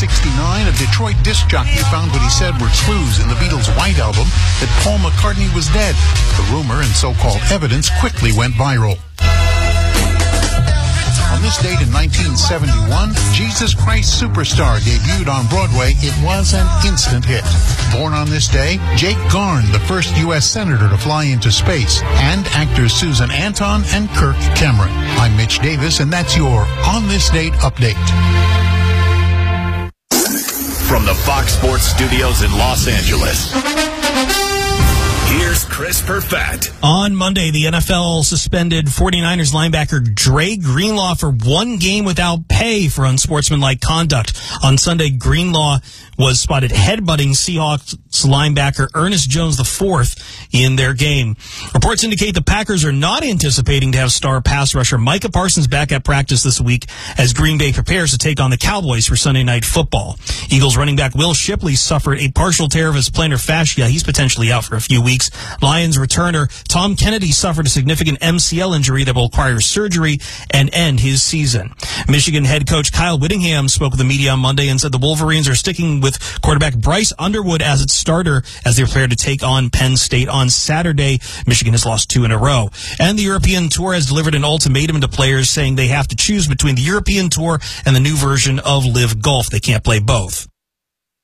1969, a Detroit disc jockey found what he said were clues in the Beatles' White Album that Paul McCartney was dead. The rumor and so-called evidence quickly went viral. On this date in 1971, Jesus Christ Superstar debuted on Broadway. It was an instant hit. Born on this day, Jake Garn, the first U.S. Senator to fly into space, and actors Susan Anton and Kirk Cameron. I'm Mitch Davis, and that's your On This Date update. From the Fox Sports Studios in Los Angeles, here's Chris Perfett. On Monday, the NFL suspended 49ers linebacker Dre Greenlaw for 1 game without pay for unsportsmanlike conduct. On Sunday, Greenlaw was spotted headbutting Seahawks linebacker Ernest Jones IV in their game. Reports indicate the Packers are not anticipating to have star pass rusher Micah Parsons back at practice this week as Green Bay prepares to take on the Cowboys for Sunday Night Football. Eagles running back Will Shipley suffered a partial tear of his plantar fascia. He's potentially out for a few weeks. Lions returner Tom Kennedy suffered a significant MCL injury that will require surgery and end his season. Michigan head coach Kyle Whittingham spoke with the media on Monday and said the Wolverines are sticking with quarterback Bryce Underwood as its starter as they prepare to take on Penn State on Saturday. Michigan has lost 2 in a row. And the European Tour has delivered an ultimatum to players saying they have to choose between the European Tour and the new version of Live Golf. They can't play both.